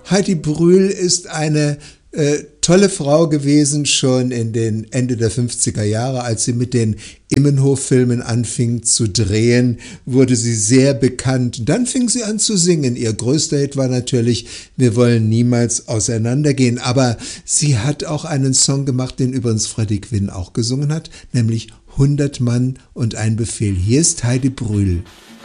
Heidi Brühl ist eine tolle Frau gewesen, schon in den Ende der 50er Jahre, als sie mit den Immenhof-Filmen anfing zu drehen, wurde sie sehr bekannt. Dann fing sie an zu singen. Ihr größter Hit war natürlich Wir wollen niemals auseinandergehen. Aber sie hat auch einen Song gemacht, den übrigens Freddie Quinn auch gesungen hat, nämlich 100 Mann und ein Befehl. Hier ist Heidi Brühl.